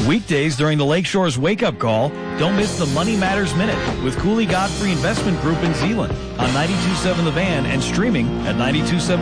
Weekdays during the Lakeshore's wake-up call, don't miss the Money Matters Minute with Cooley Godfrey Investment Group in Zeeland on 92.7 The Van and streaming at 92.7